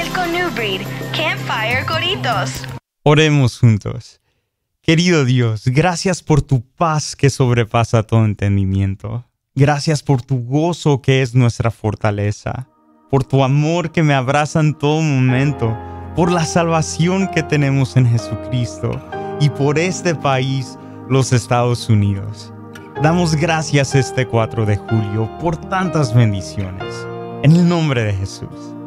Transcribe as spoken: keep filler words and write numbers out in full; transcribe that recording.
Elko New Breed, Campfire Coritos. Oremos juntos. Querido Dios, gracias por tu paz que sobrepasa todo entendimiento. Gracias por tu gozo que es nuestra fortaleza. Por tu amor que me abraza en todo momento. Por la salvación que tenemos en Jesucristo. Y por este país, los Estados Unidos. Damos gracias este cuatro de julio por tantas bendiciones. En el nombre de Jesús.